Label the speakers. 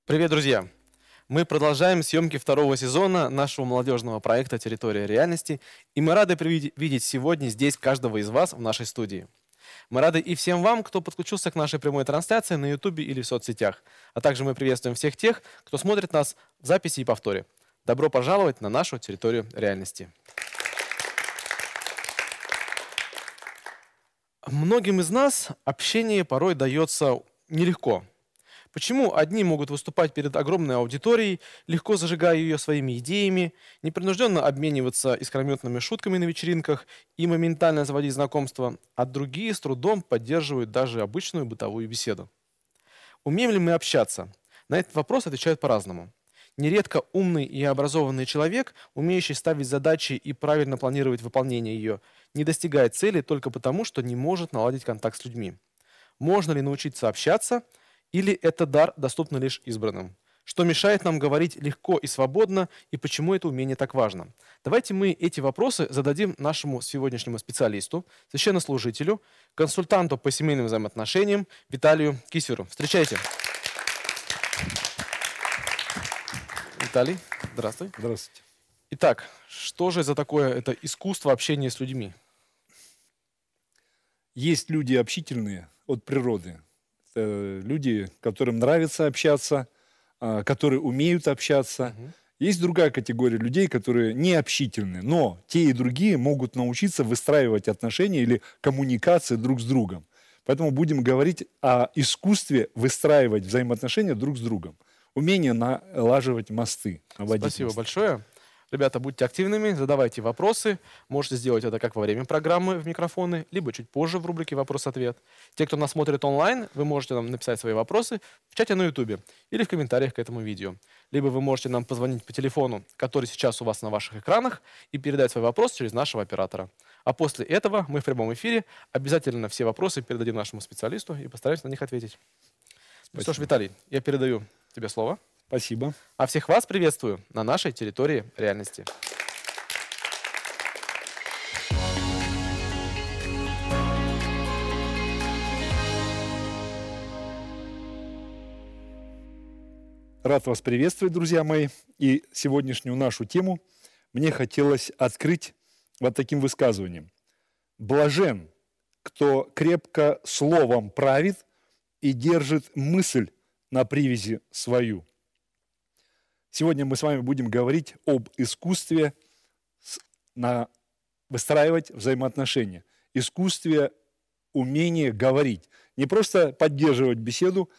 Speaker 1: Привет, друзья! Мы продолжаем съемки второго сезона нашего молодежного проекта «Территория реальности», и мы рады видеть сегодня здесь каждого из вас в нашей студии. Мы рады и всем вам, кто подключился к нашей прямой трансляции на YouTube или в соцсетях, а также мы приветствуем всех тех, кто смотрит нас в записи и повторе. Добро пожаловать на нашу территорию реальности. Многим из нас общение порой дается нелегко. Почему одни могут выступать перед огромной аудиторией, легко зажигая ее своими идеями, непринужденно обмениваться искрометными шутками на вечеринках и моментально заводить знакомства, а другие с трудом поддерживают даже обычную бытовую беседу? Умеем ли мы общаться? На этот вопрос отвечают по-разному. Нередко умный и образованный человек, умеющий ставить задачи и правильно планировать выполнение ее, не достигает цели только потому, что не может наладить контакт с людьми. Можно ли научиться общаться? Или это дар доступен лишь избранным? Что мешает нам говорить легко и свободно, и почему это умение так важно? Давайте мы эти вопросы зададим нашему сегодняшнему специалисту, священнослужителю, консультанту по семейным взаимоотношениям Виталию Кисеру. Встречайте. Виталий, здравствуй.
Speaker 2: Здравствуйте.
Speaker 1: Итак, что же за такое это искусство общения с людьми?
Speaker 2: Есть люди общительные от природы. Это люди, которым нравится общаться, которые умеют общаться. Есть другая категория людей, которые не общительны, но те и другие могут научиться выстраивать отношения или коммуникации друг с другом. Поэтому будем говорить о искусстве выстраивать взаимоотношения друг с другом. Умение налаживать мосты, наводить
Speaker 1: Спасибо
Speaker 2: мосты.
Speaker 1: большое. Ребята, будьте активными, задавайте вопросы. Можете сделать это как во время программы в микрофоны, либо чуть позже в рубрике «Вопрос-ответ». Те, кто нас смотрит онлайн, вы можете нам написать свои вопросы в чате на YouTube или в комментариях к этому видео. Либо вы можете нам позвонить по телефону, который сейчас у вас на ваших экранах, и передать свой вопрос через нашего оператора. А после этого мы в прямом эфире обязательно все вопросы передадим нашему специалисту и постараемся на них ответить. Ну что ж, Виталий, я передаю тебе слово.
Speaker 2: Спасибо.
Speaker 1: А всех вас приветствую на нашей территории реальности.
Speaker 2: Рад вас приветствовать, друзья мои. И сегодняшнюю нашу тему мне хотелось открыть вот таким высказыванием. «Блажен, кто крепко словом правит и держит мысль на привязи свою». Сегодня мы с вами будем говорить об искусстве выстраивать взаимоотношения, искусстве умения говорить. Не просто поддерживать беседу,